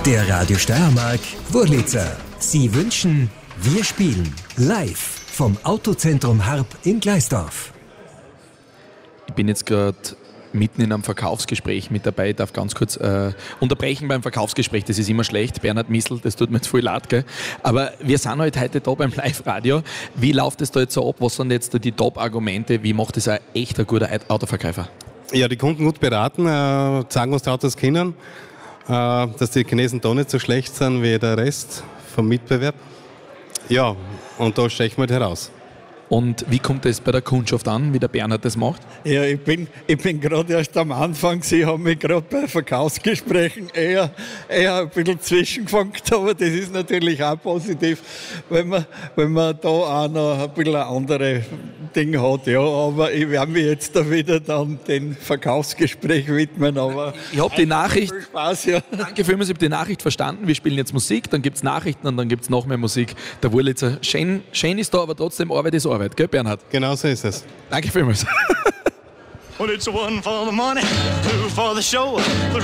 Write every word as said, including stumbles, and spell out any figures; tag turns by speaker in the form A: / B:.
A: Der Radio Steiermark Wurlitzer. Sie wünschen, wir spielen live vom Autozentrum Harp in Gleisdorf.
B: Ich bin jetzt gerade mitten in einem Verkaufsgespräch mit dabei. Ich darf ganz kurz äh, unterbrechen beim Verkaufsgespräch. Das ist immer schlecht. Bernhard Missl, das tut mir jetzt voll leid, gell? Aber wir sind halt heute da beim Live-Radio. Wie läuft es da jetzt so ab? Was sind jetzt die Top-Argumente? Wie macht das ein echter guter Autoverkäufer?
C: Ja, die Kunden gut beraten, äh, sagen, was die Autos können, äh, dass die Chinesen da nicht so schlecht sind wie der Rest vom Mitbewerb. Ja, und da stechen wir halt heraus.
B: Und wie kommt es bei der Kundschaft an, wie der Bernhard das macht?
D: Ja, ich bin, ich bin gerade erst am Anfang, Sie haben mich gerade bei Verkaufsgesprächen eher, eher ein bisschen zwischengefunkt, aber das ist natürlich auch positiv, wenn man, wenn man da auch noch ein bisschen andere Dinge hat. Ja, aber ich werde mich jetzt da wieder dann dem Verkaufsgespräch widmen. Aber
B: ich habe die Nachricht.
D: Viel Spaß, ja.
B: Danke vielmals, ich habe die Nachricht verstanden. Wir spielen jetzt Musik, dann gibt es Nachrichten und dann gibt es noch mehr Musik. Der Wurlitzer, schön, schön ist da, aber trotzdem Arbeit ist Arbeit. Arbeit, gell, Bernhard?
C: Genau so ist es.
B: Danke vielmals.
E: Well, it's one for the money, two for the show.